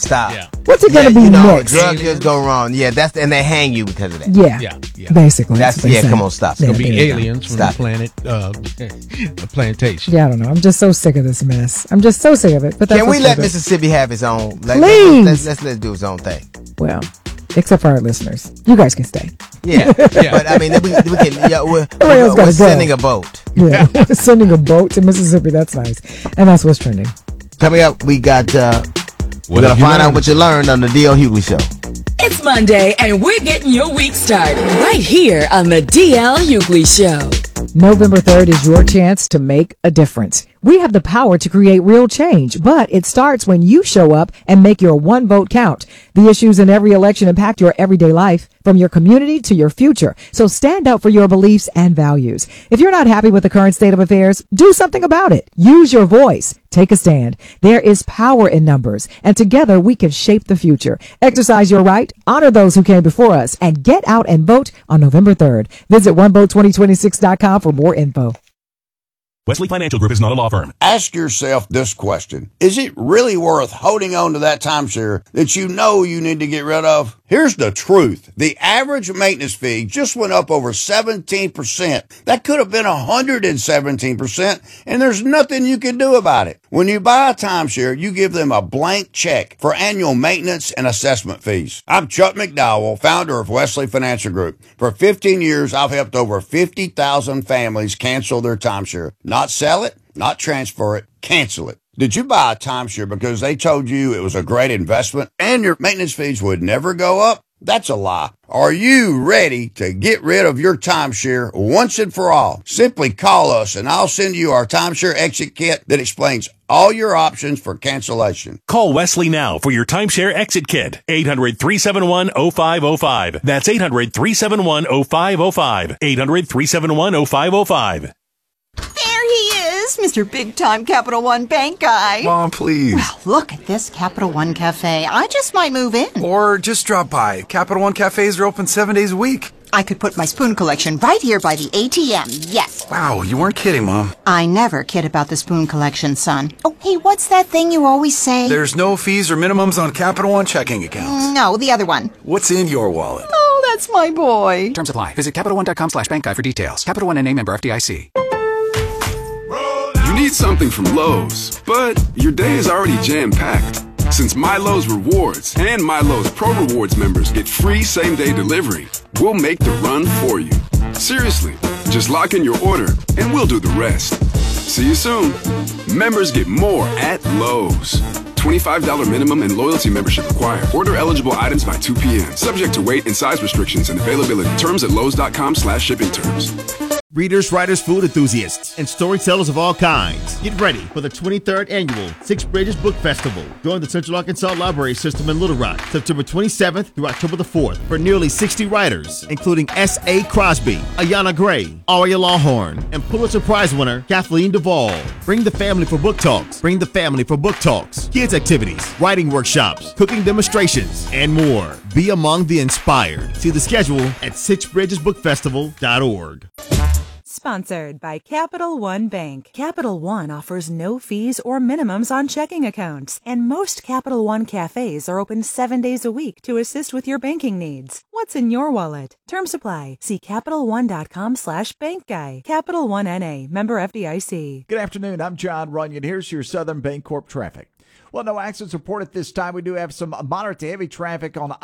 stop. Yeah. What's it going to be next? Drugs just go wrong. Yeah, and they hang you because of that. Yeah. Basically. That's what they say. come on, stop. It's going to be there you aliens from Stop. the planet, the plantation. Yeah, I don't know. I'm just so sick of this mess. I'm just so sick of it. But that's Can we what let we'll do. Mississippi have its own? Please. Let's let it do its own thing. Well, except for our listeners. You guys can stay. Yeah. But I mean, we can. Yeah, we're else gotta go. sending a boat. Yeah. Sending a boat to Mississippi. That's nice. And that's what's trending. Coming up, we got. We're gonna find out what you learned on the D.L. Hughley Show. It's Monday, and we're getting your week started right here on the DL Hughley Show. November 3rd is your chance to make a difference. We have the power to create real change, but it starts when you show up and make your one vote count. The issues in every election impact your everyday life, from your community to your future. So stand up for your beliefs and values. If you're not happy with the current state of affairs, do something about it. Use your voice. Take a stand. There is power in numbers, and together we can shape the future. Exercise your right, honor those who came before us, and get out and vote on November 3rd. Visit onevote2026.com for more info. Wesley Financial Group is not a law firm. Ask yourself this question. Is it really worth holding on to that timeshare that you know you need to get rid of? Here's the truth. The average maintenance fee just went up over 17%. That could have been 117%, and there's nothing you can do about it. When you buy a timeshare, you give them a blank check for annual maintenance and assessment fees. I'm Chuck McDowell, founder of Wesley Financial Group. For 15 years, I've helped over 50,000 families cancel their timeshare. Not sell it, not transfer it, cancel it. Did you buy a timeshare because they told you it was a great investment and your maintenance fees would never go up? That's a lie. Are you ready to get rid of your timeshare once and for all? Simply call us and I'll send you our timeshare exit kit that explains all your options for cancellation. Call Wesley now for your timeshare exit kit. 800-371-0505. That's 800-371-0505. 800-371-0505. There he is, Mr. Big Time Capital One Bank guy. Mom, please. Well, look at this Capital One Cafe. I just might move in. Or just drop by. Capital One cafes are open 7 days a week. I could put my spoon collection right here by the ATM. Yes. Wow, you weren't kidding, Mom. I never kid about the spoon collection, son. Oh, hey, what's that thing you always say? There's no fees or minimums on Capital One checking accounts. No, the other one. What's in your wallet? Oh, that's my boy. Terms apply. Visit CapitalOne.com/bankguy for details. Capital One and a member FDIC. You need something from Lowe's, but your day is already jam-packed. Since My Lowe's Rewards and My Lowe's Pro Rewards members get free same-day delivery, we'll make the run for you. Seriously, just lock in your order and we'll do the rest. See you soon. Members get more at Lowe's. $25 minimum and loyalty membership required. Order eligible items by 2 p.m. Subject to weight and size restrictions and availability. Terms at Lowes.com/shipping terms. Readers, writers, food enthusiasts, and storytellers of all kinds. Get ready for the 23rd Annual Six Bridges Book Festival. Join the Central Arkansas Library System in Little Rock, September 27th through October the 4th, for nearly 60 writers, including S.A. Crosby, Ayanna Gray, Aria Lawhorn, and Pulitzer Prize winner Kathleen Duvall. Bring the family for book talks. Bring the family for book talks, kids activities, writing workshops, cooking demonstrations, and more. Be among the inspired. See the schedule at sixbridgesbookfestival.org. Sponsored by Capital One Bank. Capital One offers no fees or minimums on checking accounts, and most Capital One cafes are open 7 days a week to assist with your banking needs. What's in your wallet? Terms apply. See CapitalOne.com/bankguy. Capital One N.A. Member FDIC. Good afternoon. I'm John Runyon. Here's your Southern Bancorp traffic. Well, no accidents reported this time. We do have some moderate to heavy traffic on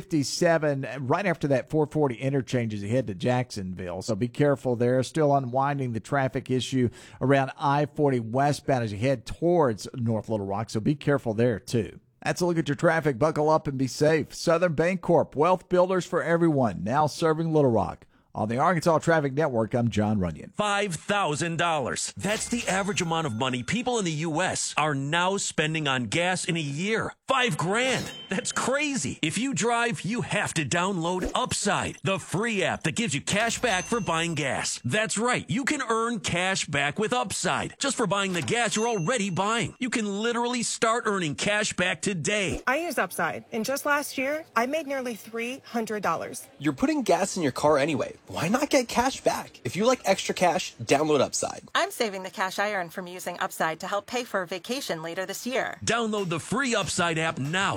I-57 right after that 440 interchange as you head to Jacksonville. So be careful there. Still unwinding the traffic issue around I-40 westbound as you head towards North Little Rock. So be careful there, too. That's a look at your traffic. Buckle up and be safe. Southern Bancorp, wealth builders for everyone, now serving Little Rock. On the Arkansas Traffic Network, I'm John Runyon. $5,000. That's the average amount of money people in the U.S. are now spending on gas in a year. $5,000. That's crazy. If you drive, you have to download Upside, the free app that gives you cash back for buying gas. That's right. You can earn cash back with Upside just for buying the gas you're already buying. You can literally start earning cash back today. I use Upside, and just last year, I made nearly $300. You're putting gas in your car anyway. Why not get cash back? If you like extra cash, download Upside. I'm saving the cash I earn from using Upside to help pay for a vacation later this year. Download the free Upside app now